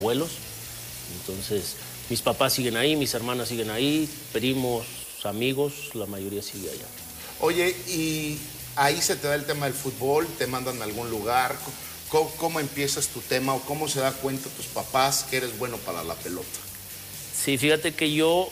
abuelos. Entonces, mis papás siguen ahí, mis hermanas siguen ahí, primos, amigos, la mayoría sigue allá. Oye, y ahí se te da el tema del fútbol, te mandan a algún lugar. ¿Cómo empiezas tu tema o cómo se da cuenta tus papás que eres bueno para la pelota? Sí, fíjate que yo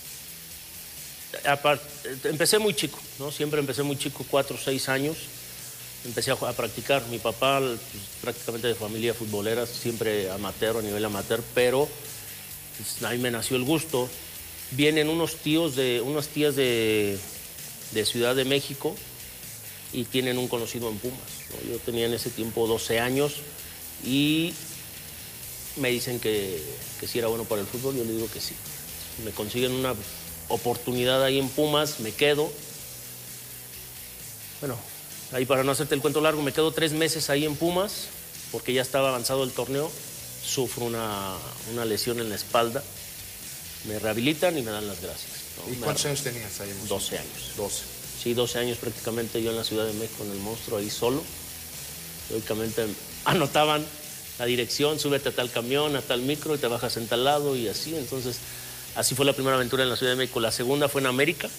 empecé muy chico, ¿no? Siempre empecé muy chico, 4 o 6 años. Empecé a practicar. Mi papá, pues, prácticamente de familia futbolera, siempre amateur, a nivel amateur, pero pues, ahí me nació el gusto. Vienen unas tías de Ciudad de México y tienen un conocido en Pumas, ¿no? Yo tenía en ese tiempo 12 años y me dicen que sí era bueno para el fútbol. Yo le digo que sí. Me consiguen una oportunidad ahí en Pumas, me quedo. Bueno, ahí para no hacerte el cuento largo, me quedo 3 meses ahí en Pumas porque ya estaba avanzado el torneo. Sufro una lesión en la espalda. Me rehabilitan y me dan las gracias, ¿no? ¿Y cuántos años tenías ahí? 12 años. 12. Sí, 12 años prácticamente yo en la Ciudad de México, en el Monstruo, ahí solo. Lógicamente anotaban la dirección, súbete a tal camión, a tal micro y te bajas en tal lado y así. Entonces, así fue la primera aventura en la Ciudad de México. La segunda fue en América.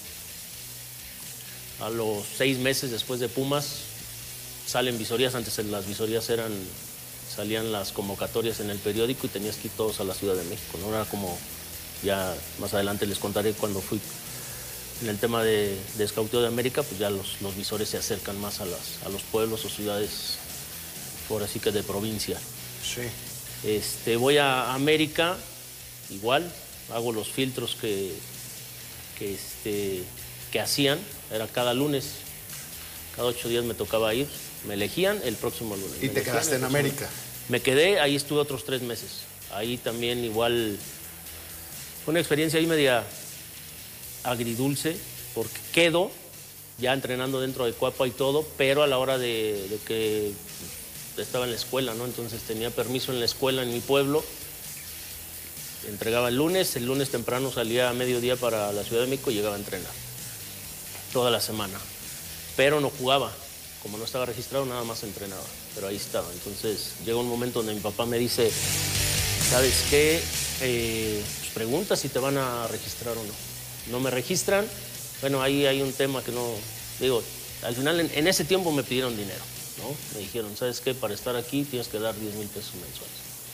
A los 6 meses después de Pumas salen visorías. Antes las visorías salían las convocatorias en el periódico y tenías que ir todos a la Ciudad de México, ¿no? Era como, ya más adelante les contaré cuando fui en el tema de escauteo de América, pues ya los visores se acercan más a los pueblos o ciudades, por así que de provincia. Sí. Voy a América, igual, hago los filtros que hacían, era cada lunes, cada 8 días me tocaba ir, me elegían el próximo lunes. ¿Y te quedaste en América? Me quedé, ahí estuve otros 3 meses. Ahí también igual fue una experiencia ahí media agridulce, porque quedo ya entrenando dentro de Cuapa y todo, pero a la hora de que estaba en la escuela, ¿no? Entonces tenía permiso en la escuela en mi pueblo, entregaba el lunes temprano salía a mediodía para la Ciudad de México y llegaba a entrenar toda la semana, pero no jugaba, como no estaba registrado nada más entrenaba, pero ahí estaba. Entonces llega un momento donde mi papá me dice, ¿sabes qué? Pues pregunta si te van a registrar o no. No me registran, bueno, ahí hay un tema que no, digo, al final en ese tiempo me pidieron dinero, ¿no? Me dijeron, ¿sabes qué? Para estar aquí tienes que dar 10,000 pesos mensuales.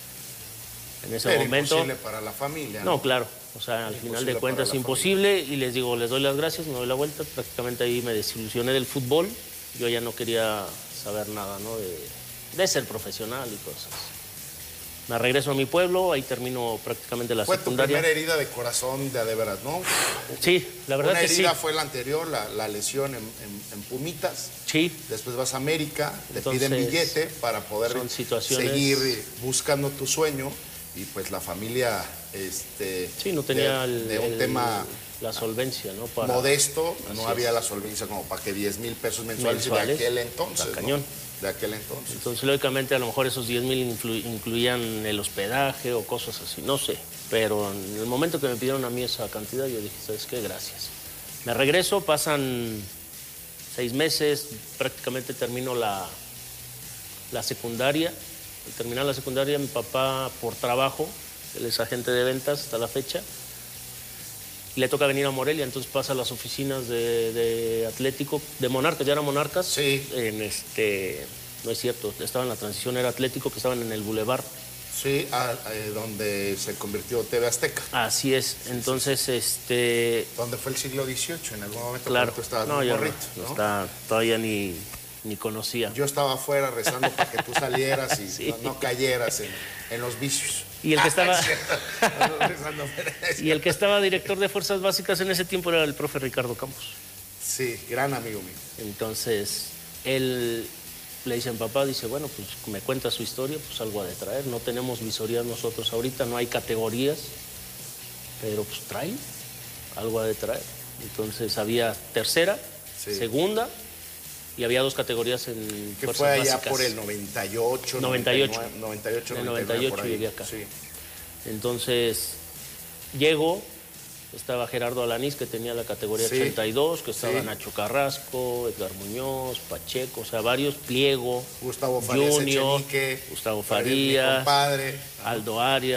En ese Era momento... imposible para la familia, ¿no? No, claro, o sea, al final de cuentas es imposible y les digo, les doy las gracias, me doy la vuelta, prácticamente ahí me desilusioné del fútbol, yo ya no quería saber nada, ¿no? De ser profesional y cosas. Me regreso a mi pueblo, ahí termino prácticamente la secundaria. Fue tu primera herida de corazón de veras, ¿no? Sí, la verdad que sí. Una herida fue la anterior, la lesión en Pumitas. Sí. Después vas a América, te piden billete para poder seguir buscando tu sueño. Y pues la familia, sí, no tenía un tema la solvencia, ¿no? Modesto, no había la solvencia como para que 10,000 pesos mensuales de aquel entonces, cañón. ¿no? De aquel entonces. Entonces, lógicamente, a lo mejor esos 10,000 incluían el hospedaje o cosas así, no sé. Pero en el momento que me pidieron a mí esa cantidad, yo dije, ¿sabes qué? Gracias. Me regreso, pasan 6 meses, prácticamente termino la secundaria. Al terminar la secundaria, mi papá, por trabajo, él es agente de ventas hasta la fecha, y le toca venir a Morelia, entonces pasa a las oficinas de Atlético, de Monarcas, ya eran Monarcas. Sí. No es cierto, estaba en la transición, era Atlético, que estaban en el Boulevard. Sí, donde se convirtió TV Azteca. Así es, entonces, Donde fue el siglo XVIII, en algún momento. Claro, tú estabas no, muy yo morrito, ¿no? Todavía ni conocía. Yo estaba afuera rezando para que tú salieras y sí. no cayeras en los vicios. Y el que estaba director de Fuerzas Básicas en ese tiempo era el profe Ricardo Campos. Sí, gran amigo mío. Entonces, él le dice a mi papá, dice, bueno, pues me cuenta su historia, pues algo ha de traer. No tenemos visorías nosotros ahorita, no hay categorías, pero pues trae, algo ha de traer. Entonces había tercera, segunda, y había 2 categorías en Fuerzas fue allá Básicas. Por el 98, 98. 99, en el 98 por ahí. llegué acá. Sí. Entonces, llego, estaba Gerardo Alanís, que tenía la categoría Sí. 82, que estaba Sí. Nacho Carrasco, Edgar Muñoz, Pacheco, o sea, varios, Pliego, Gustavo Farías Junior, Echenique, Gustavo mi Farías, compadre. Aldo Arias.